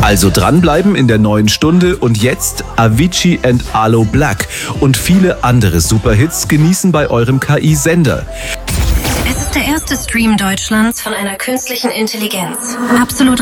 Also dranbleiben in der neuen Stunde und jetzt Avicii and Aloe Black und viele andere Superhits genießen bei eurem KI-Sender. Es ist der erste Stream Deutschlands von einer künstlichen Intelligenz. Absolut